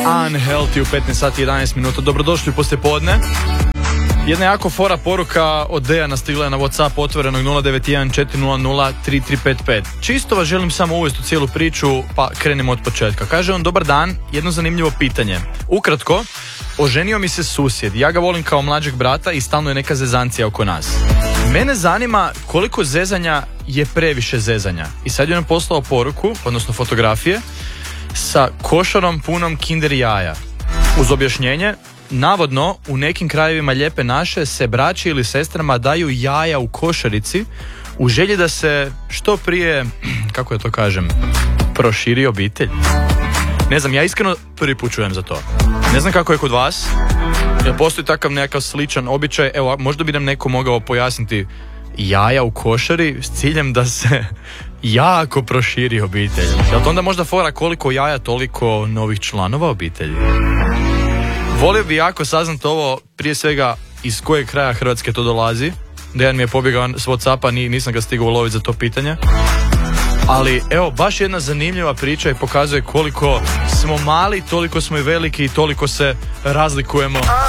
Unhealthy u 15 sati 11 minuta. Dobrodošli u poslijepodne. Jedna jako fora poruka od Dejana stigla je na WhatsApp otvorenog 091 400 3355. Čisto vas želim samo uvesti u cijelu priču, pa krenemo od početka. Kaže on, dobar dan, jedno zanimljivo pitanje. Ukratko, oženio mi se susjed, ja ga volim kao mlađeg brata i stalno je neka zezancija oko nas. Mene zanima koliko zezanja je previše zezanja. I sad je nam poslao poruku, odnosno fotografije, sa košarom punom kinder jaja. Uz objašnjenje, navodno u nekim krajevima Lijepe naše se braći ili sestrama daju jaja u košarici u želji da se što prije, kako ja to kažem, proširi obitelj. Ne znam, ja iskreno prvi put čujem za to. Ne znam kako je kod vas, jel postoji takav nekakav sličan običaj, evo možda bi nam neko mogao pojasniti jaja u košari s ciljem da se jako proširi obitelj. Jel to onda možda fora koliko jaja toliko novih članova obitelji? Volio bi jako saznati ovo, prije svega iz kojeg kraja Hrvatske to dolazi. Dejan mi je pobjegao s WhatsAppa, nisam ga stigao uloviti za to pitanje. Ali evo, baš jedna zanimljiva priča i pokazuje koliko smo mali, toliko smo i veliki i toliko se razlikujemo